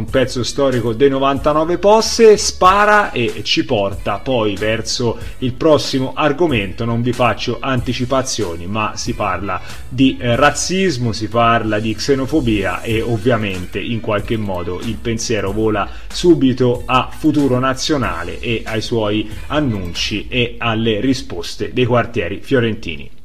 un pezzo storico dei 99 Posse, spara e ci porta poi verso il prossimo argomento. Non vi faccio anticipazioni, ma si parla di razzismo, si parla di xenofobia e ovviamente in qualche modo il pensiero vola subito a Futuro Nazionale e ai suoi annunci e alle risposte dei quartieri fiorentini.